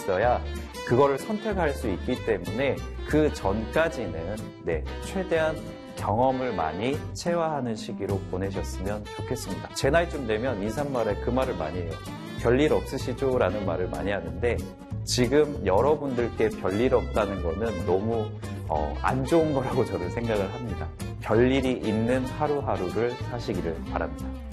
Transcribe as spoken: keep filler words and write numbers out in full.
있어야 그거를 선택할 수 있기 때문에 그 전까지는 네, 최대한 경험을 많이 체화하는 시기로 보내셨으면 좋겠습니다. 제 나이쯤 되면 인사말에 그 말을 많이 해요. 별일 없으시죠? 라는 말을 많이 하는데 지금 여러분들께 별일 없다는 거는 너무 어, 안 좋은 거라고 저는 생각을 합니다. 별일이 있는 하루하루를 사시기를 바랍니다.